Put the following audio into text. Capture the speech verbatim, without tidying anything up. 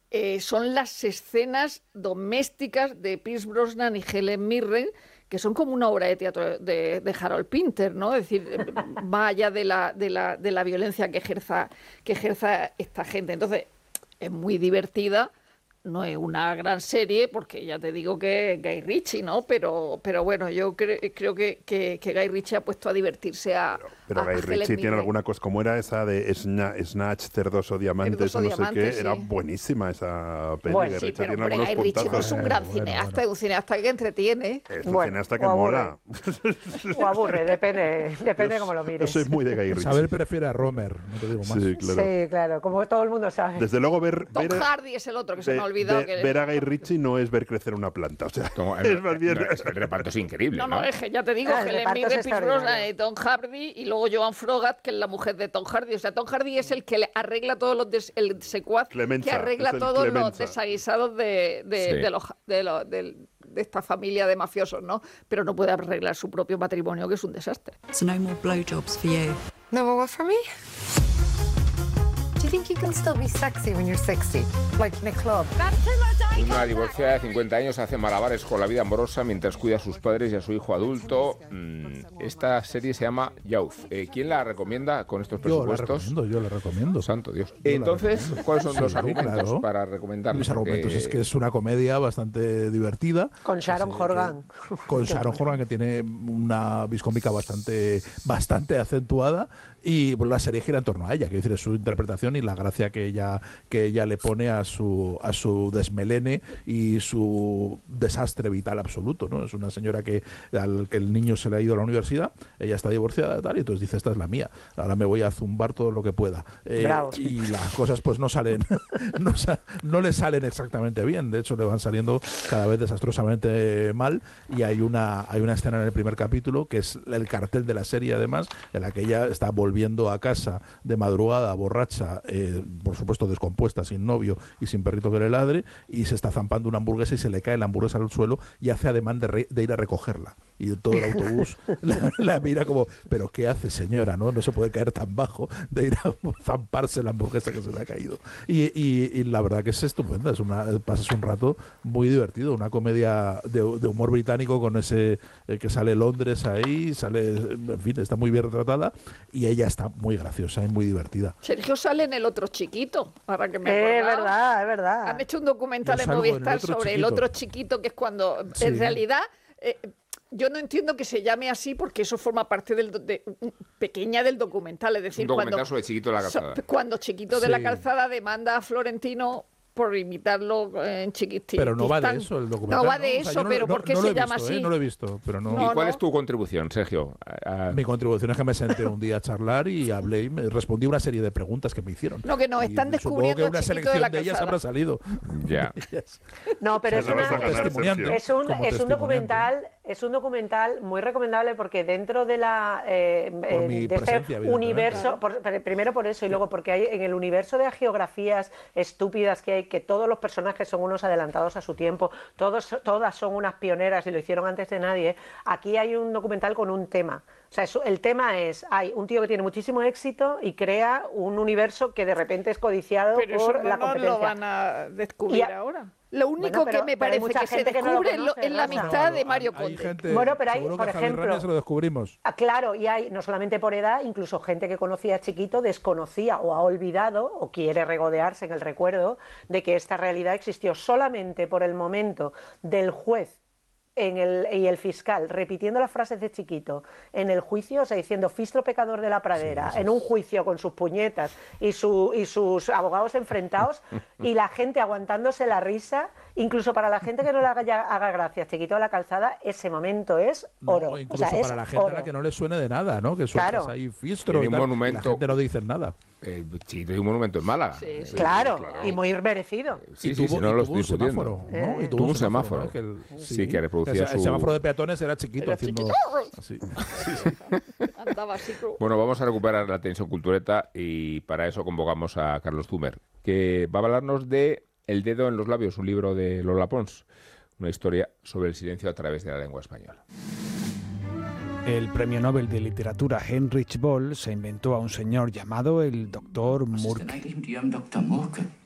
eh, son las escenas domésticas de Pierce Brosnan y Helen Mirren, que son como una obra de teatro de, de Harold Pinter, ¿no? Es decir, va allá de la, de la, de la violencia que ejerza, que ejerza esta gente. Entonces, es muy divertida. No es una gran serie, porque ya te digo que Guy Ritchie, ¿no? Pero, pero bueno, yo cre- creo que, que, que Guy Ritchie ha puesto a divertirse a. Pero, pero a, Guy a Ritchie Helen tiene Mirren. alguna cosa, como era esa de Sna- Snatch, Cerdos o Diamantes, Cerdos o o no sé Diamantes, qué, era sí. buenísima esa peli. Bueno, Guy sí, Ritchie pero tiene hombre, algunos Guy Ritchie no puntazos. es un gran cineasta, es un cineasta que entretiene. Es un Bueno, cineasta que o mola. O aburre, depende, depende Yo- cómo lo Yo mires. soy muy de Guy Ritchie. Isabel prefiere a Romer, no te digo más. Sí, claro. Sí, claro, como todo el mundo sabe. Desde luego, ver, Tom ver, Hardy es el otro que se ve- me ha olvidado. ve- que ver a Guy Ritchie no es ver crecer una planta. O sea, Como- es más bien. no, es- el reparto es increíble, No, ¿no? no, es que ya te digo, Ah, el Helen reparto es Mirren, Pierce Brosnan extraordinario. y Tom Hardy, y luego Joan Frogat, que es la mujer de Tom Hardy. O sea, Tom Hardy es el que le arregla todos los des- el secuaz Clemenza, que arregla es el todos los Clemenza. desaguisados de, de, Sí. de, los, de, los- del- de esta familia de mafiosos, ¿no? Pero no puede arreglar su propio matrimonio, que es un desastre. So no more blowjobs for you. No more what for me? Do you think you can still be sexy when you're sixty? Like in a club? Una divorciada de cincuenta años hace malabares con la vida amorosa mientras cuida a sus padres y a su hijo adulto. Mm, esta serie se llama Youth. Eh, ¿Quién la recomienda con estos Yo la presupuestos? recomiendo, yo la recomiendo. Santo Dios. Yo la Entonces, recomiendo. ¿cuáles son los Sí, argumentos claro. para recomendarla? Mis argumentos Porque- es que es una comedia bastante divertida. Con Sharon Sí, Horgan. Con Sharon Horgan, que tiene una viscómica bastante, bastante acentuada, y pues, la serie gira en torno a ella, que decir, es su interpretación y la gracia que ella, que ella le pone a su, a su desmelene y su desastre vital absoluto, ¿no? Es una señora que al que el niño se le ha ido a la universidad, ella está divorciada y tal, y entonces dice, esta es la mía, ahora me voy a zumbar todo lo que pueda. Eh, Bravo. y las cosas pues no salen, no, sa- no le salen exactamente bien, de hecho le van saliendo cada vez desastrosamente mal, y hay una, hay una escena en el primer capítulo que es el cartel de la serie, además, en la que ella está volviendo a casa de madrugada, borracha, eh, por supuesto descompuesta, sin novio y sin perrito que le ladre, y se está zampando una hamburguesa y se le cae la hamburguesa al suelo y hace ademán de, re- de ir a recogerla. Y todo el autobús la, la mira como, ¿pero qué hace, señora? ¿No? No se puede caer tan bajo de ir a zamparse la hamburguesa que se le ha caído. Y, y- y la verdad que es estupenda, es una, pasas un rato muy divertido, una comedia de, de humor británico con ese eh, que sale Londres ahí, sale, en fin, está muy bien retratada, y ella está muy graciosa y muy divertida. Sergio sale en El Otro Chiquito, para que me Es acordaba. verdad, es verdad. Han hecho un documental Yo en salgo en El Movistar Otro sobre El Chiquito. Otro Chiquito, que es cuando, Sí. en realidad, eh, yo no entiendo que se llame así, porque eso forma parte del do- de, un- pequeña del documental. Es decir, un documental cuando, sobre Chiquito de la Calzada. so- cuando Chiquito de Sí. la Calzada demanda a Florentino por imitarlo en Chiquití. Pero no va de Tistán. eso el documental. No va de O sea, eso, yo no- pero no- ¿por qué no lo se he llama visto, así? ¿eh? No lo he visto, pero no... No, ¿Y cuál no. es tu contribución, Sergio? A- a- Mi contribución es que me senté un día a charlar y hablé y me respondí una serie de preguntas que me hicieron. No, que nos Y están supongo descubriendo que una el Chiquito de selección la de, ellas Calzada. habrá salido. Ya. No, pero es, Eso vas a una, ganar, testimoniante. Sergio. es un, Como es un testimoniante. documental, es un documental muy recomendable porque dentro de la eh, Por eh, mi de este presencia, evidentemente. universo, por- pero primero por eso y luego porque hay en el universo de geografías estúpidas que hay, que todos los personajes son unos adelantados a su tiempo, todos, todas son unas pioneras y lo hicieron antes de nadie. Aquí hay un documental con un tema. O sea, eso- el tema es, hay un tío que tiene muchísimo éxito y crea un universo que de repente es codiciado Pero eso por no la nos competencia. lo van a descubrir Y a- ahora. Lo único Bueno, pero- que me pero hay parece mucha que se gente que no lo descubre es lo- conoce, es la Rosa. amistad de Hay- Mario hay Conde. gente- Bueno, pero hay, seguro por que a Javi ejemplo- Rania se lo descubrimos. Ah, claro, y hay, no solamente por edad, incluso gente que conocía a Chiquito desconocía o ha olvidado o quiere regodearse en el recuerdo de que esta realidad existió solamente por el momento del juez en el, y el fiscal repitiendo las frases de Chiquito en el juicio, o sea, diciendo Fistro pecador de la pradera, en un juicio con sus puñetas y, su, y sus abogados enfrentados y la gente aguantándose la risa, incluso para la gente que no le haga, haga gracia Chiquito de la Calzada, ese momento es No, oro. incluso o sea, es para la gente a la oro. que no le suene de nada, ¿no? Que sueltas Claro. ahí Fistro Hay y un tal, y monumento. la gente no dice nada. Eh, Chiquito es un monumento en Málaga. Sí, sí. Claro, y muy merecido. Sí, Y sí, tuvo- sí, no y lo tuvo un estoy discutiendo. semáforo, ¿no? ¿Eh? Y Tuvo un semáforo. ¿no? Que el- Sí, que reproducía el, su- el semáforo de peatones era chiquito, Era haciendo chiquito. así. Andaba así. como- Bueno, vamos a recuperar la atención cultureta y para eso convocamos a Carlos Zumer, que va a hablarnos de El dedo en los labios, un libro de Lola Pons, una historia sobre el silencio a través de la lengua española. El premio Nobel de Literatura Heinrich Böll se inventó a un señor llamado el doctor Was ist denn Murke. eigentlich mit Ihrem Doktor Murke?